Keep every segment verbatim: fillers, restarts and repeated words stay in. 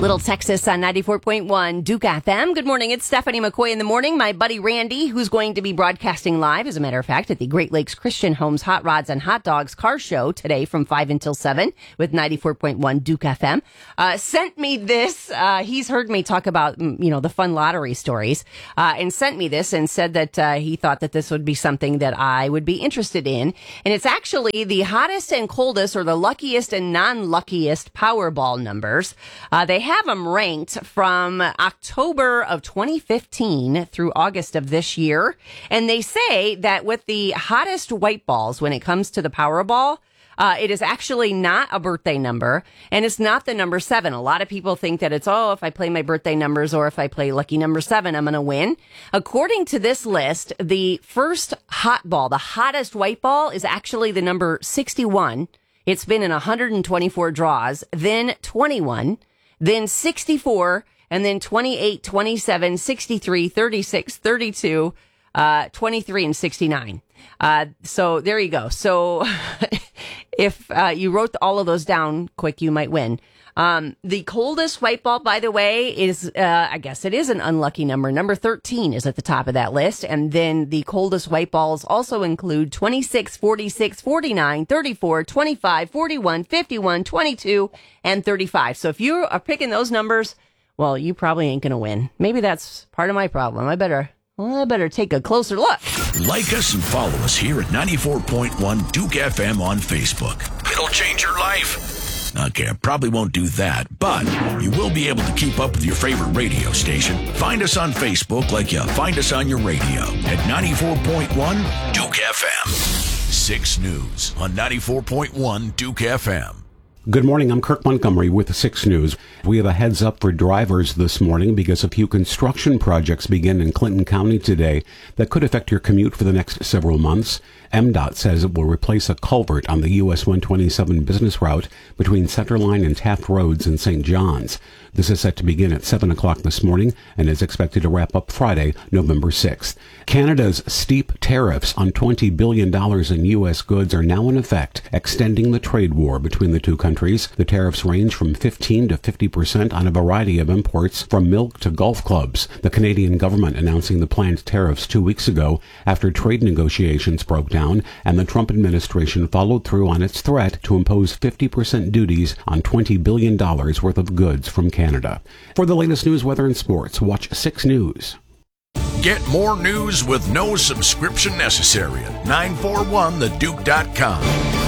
Little Texas on ninety-four point one Duke F M. Good morning. It's Stephanie McCoy in the morning. My buddy Randy, who's going to be broadcasting live, as a matter of fact, at the Great Lakes Christian Homes Hot Rods and Hot Dogs car show today from five until seven with ninety-four point one Duke F M, uh, sent me this. Uh, he's heard me talk about, you know, the fun lottery stories, uh, and sent me this and said that uh, he thought that this would be something that I would be interested in. And it's actually the hottest and coldest, or the luckiest and non-luckiest Powerball numbers. Uh, they have them ranked from October of twenty fifteen through August of this year. And they say that with the hottest white balls, when it comes to the Powerball, uh, it is actually not a birthday number, and it's not the number seven. A lot of people think that it's, oh, if I play my birthday numbers or if I play lucky number seven, I'm going to win. According to this list, the first hot ball, the hottest white ball, is actually the number sixty-one. It's been in one hundred twenty-four draws, then twenty-one, then sixty-four, and then twenty-eight, twenty-seven, sixty-three, thirty-six, thirty-two, uh, twenty-three, and sixty-nine. Uh, so there you go. So if uh, you wrote all of those down quick, you might win. Um, the coldest white ball, by the way, is, uh, I guess it is an unlucky number. Number thirteen is at the top of that list. And then the coldest white balls also include twenty-six, forty-six, forty-nine, thirty-four, twenty-five, forty-one, fifty-one, twenty-two, and thirty-five. So if you are picking those numbers, well, you probably ain't going to win. Maybe that's part of my problem. I better, well, I better take a closer look. Like us and follow us here at ninety-four point one Duke F M on Facebook. It'll change your life. Okay, I probably won't do that, but you will be able to keep up with your favorite radio station. Find us on Facebook like you find us on your radio at ninety-four point one Duke F M. six News on ninety-four point one Duke F M. Good morning, I'm Kirk Montgomery with six News. We have a heads up for drivers this morning because a few construction projects begin in Clinton County today that could affect your commute for the next several months. M DOT says it will replace a culvert on the U S one twenty-seven business route between Centerline and Taft Roads in Saint John's. This is set to begin at seven o'clock this morning and is expected to wrap up Friday, November sixth. Canada's steep tariffs on twenty billion dollars in U S goods are now in effect, extending the trade war between the two countries. The tariffs range from fifteen to fifty percent on a variety of imports, from milk to golf clubs. The Canadian government announcing the planned tariffs two weeks ago after trade negotiations broke down, and the Trump administration followed through on its threat to impose fifty percent duties on twenty billion dollars worth of goods from Canada. For the latest news, weather, and sports, watch six News. Get more news with no subscription necessary at nine four one the duke dot com.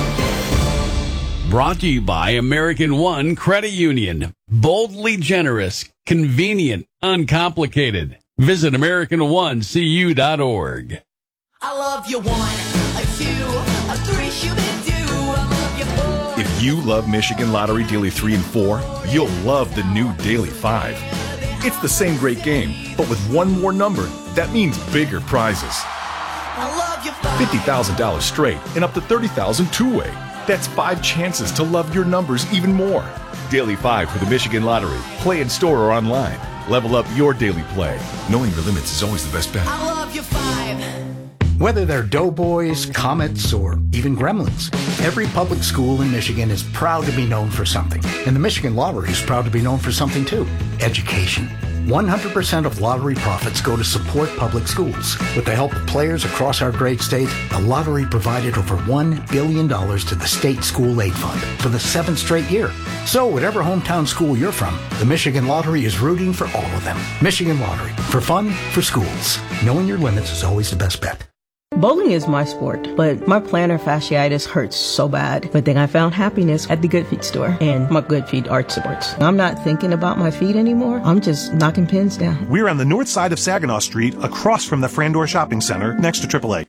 Brought to you by American One Credit Union. Boldly generous, convenient, uncomplicated. Visit American One C U dot org. I love you one, a two, a three, shoo-be-doo. I love you four. If you love Michigan Lottery Daily three and four, you'll love the new Daily five. It's the same great game, but with one more number, that means bigger prizes. I love you five. fifty thousand dollars straight and up to thirty thousand dollars two-way. That's five chances to love your numbers even more. Daily five for the Michigan Lottery. Play in store or online. Level up your daily play. Knowing your limits is always the best bet. I love you five. Whether they're Doughboys, Comets, or even Gremlins, every public school in Michigan is proud to be known for something. And the Michigan Lottery is proud to be known for something too: education. one hundred percent of lottery profits go to support public schools. With the help of players across our great state, the lottery provided over one billion dollars to the state school aid fund for the seventh straight year. So whatever hometown school you're from, the Michigan Lottery is rooting for all of them. Michigan Lottery, for fun, for schools. Knowing your limits is always the best bet. Bowling is my sport, but my plantar fasciitis hurts so bad. But then I found happiness at the Good Feet store and my Good Feet arch supports. I'm not thinking about my feet anymore. I'm just knocking pins down. We're on the north side of Saginaw Street, across from the Frandor Shopping Center, next to triple A.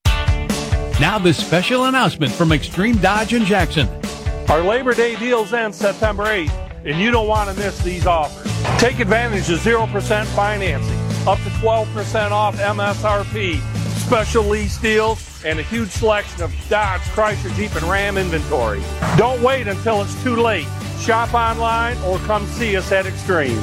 Now this special announcement from Extreme Dodge in Jackson. Our Labor Day deals end September eighth, and you don't want to miss these offers. Take advantage of zero percent financing, up to twelve percent off M S R P, special lease deals, and a huge selection of Dodge, Chrysler, Jeep, and Ram inventory. Don't wait until it's too late. Shop online or come see us at Extreme.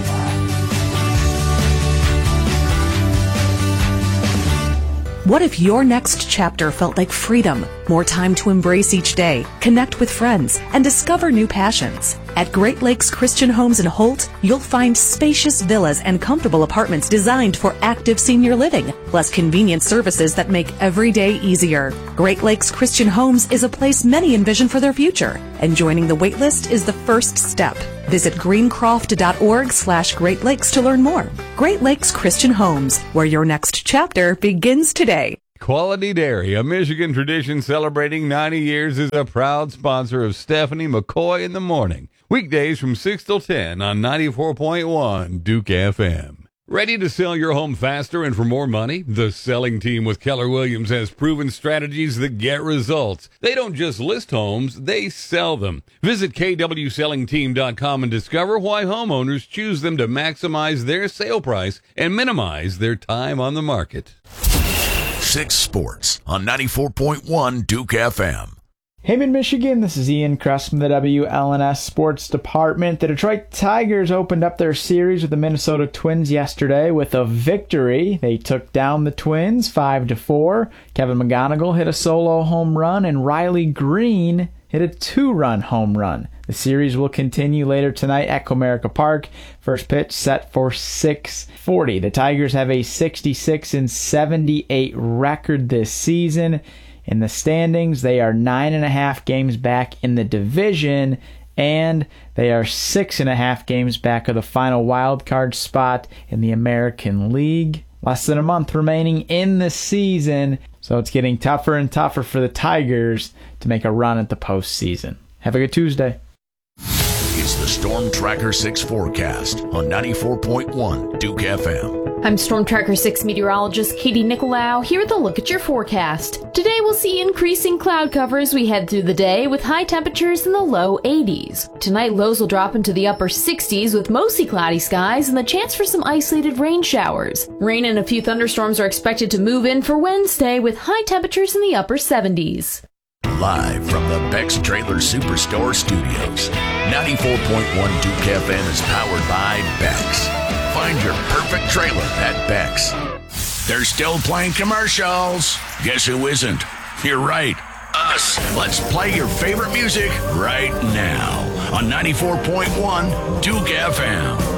What if your next chapter felt like freedom, more time to embrace each day, connect with friends, and discover new passions? At Great Lakes Christian Homes in Holt, you'll find spacious villas and comfortable apartments designed for active senior living, plus convenient services that make every day easier. Great Lakes Christian Homes is a place many envision for their future, and joining the waitlist is the first step. Visit greencroft.org slash Great Lakes to learn more. Great Lakes Christian Homes, where your next chapter begins today. Quality Dairy, a Michigan tradition celebrating ninety years, is a proud sponsor of Stephanie McCoy in the Morning. Weekdays from six till ten on ninety-four point one Duke F M. Ready to sell your home faster and for more money? The selling team with Keller Williams has proven strategies that get results. They don't just list homes, they sell them. Visit K W selling team dot com and discover why homeowners choose them to maximize their sale price and minimize their time on the market. Six Sports on ninety-four point one Duke F M. Hey, Mid-Michigan, this is Ian Kress from the W L N S Sports Department. The Detroit Tigers opened up their series with the Minnesota Twins yesterday with a victory. They took down the Twins five to four. Kevin McGonigal hit a solo home run, and Riley Green hit a two-run home run. The series will continue later tonight at Comerica Park. First pitch set for six forty. The Tigers have a sixty-six and seventy-eight record this season. In the standings, they are nine and a half games back in the division, and they are six and a half games back of the final wild card spot in the American League. Less than a month remaining in the season, so it's getting tougher and tougher for the Tigers to make a run at the postseason. Have a good Tuesday. It's the Storm Tracker six forecast on ninety-four point one Duke F M. I'm Storm Tracker six meteorologist Katie Nicolau here with a look at your forecast. Today we'll see increasing cloud cover as we head through the day with high temperatures in the low eighties. Tonight lows will drop into the upper sixties with mostly cloudy skies and the chance for some isolated rain showers. Rain and a few thunderstorms are expected to move in for Wednesday with high temperatures in the upper seventies. Live from the Beck's Trailer Superstore Studios, ninety-four point one Duke F M is powered by Beck's. Find your perfect trailer at Beck's. They're still playing commercials. Guess who isn't? You're right, us. Let's play your favorite music right now on ninety-four point one Duke F M.